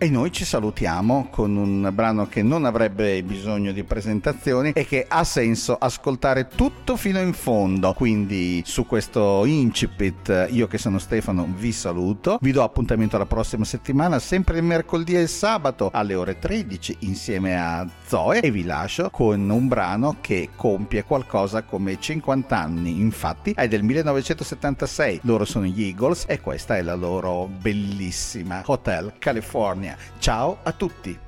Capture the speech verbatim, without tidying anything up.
E noi ci salutiamo con un brano che non avrebbe bisogno di presentazioni e che ha senso ascoltare tutto fino in fondo. Quindi su questo incipit io, che sono Stefano, vi saluto, vi do appuntamento alla prossima settimana, sempre il mercoledì e il sabato alle ore tredici insieme a Zoe, e vi lascio con un brano che compie qualcosa come cinquanta anni. Infatti è del millenovecentosettantasei, loro sono gli Eagles e questa è la loro bellissima Hotel California. Ciao a tutti.